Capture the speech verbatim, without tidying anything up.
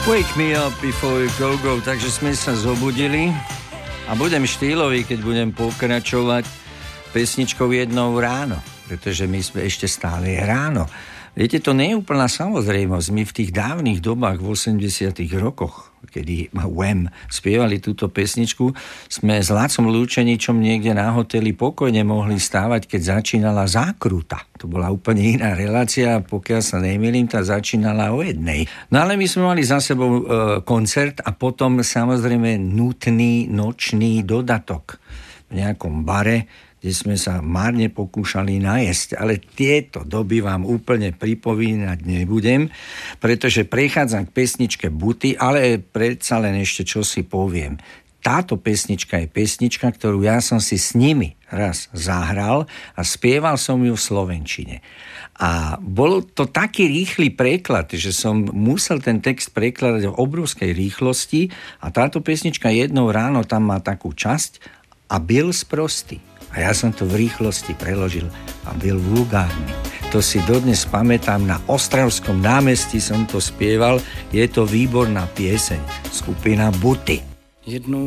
Wake me up before you go go, takže sme sa zobudili a budem štýlový, keď budem pokračovať pesničkou Jednou ráno, pretože my sme ešte stále ráno. Viete, to nie je úplná samozrejmosť. My v tých dávnych dobách, v osemdesiatych rokoch, kedy Wham spievali túto pesničku, sme s Lacom Lúčeničom niekde na hoteli pokojne mohli stávať, keď začínala Zákruta. To bola úplne iná relácia, pokiaľ sa nemýlim, tá začínala o jednej. No ale my sme mali za sebou e, koncert a potom samozrejme nutný nočný dodatok v nejakom bare, kde sme sa márne pokúšali najesť. Ale tieto doby vám úplne pripomínať nebudem, pretože prechádzam k pesničke Buty, ale predsa len ešte čo si poviem. Táto pesnička je pesnička, ktorú ja som si s nimi raz zahral a spieval som ju v slovenčine. A bol to taký rýchly preklad, že som musel ten text prekladať v obrovskej rýchlosti a táto pesnička Jednou ráno tam má takú časť a byl sprostý. A ja som to v rýchlosti preložil a byl vulgárny. To si dodnes pamätám, na Ostravskom námestí som to spieval. Je to výborná pieseň. Skupina Buty. Jednou